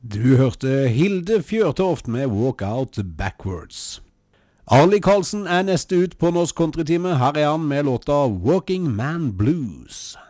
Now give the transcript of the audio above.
Du hørte Hilde Fjørtoft med Walk Out Backwards. Arlie Karlsen neste ut på Norsk Countrytime. Her han med låta Walking Man Blues.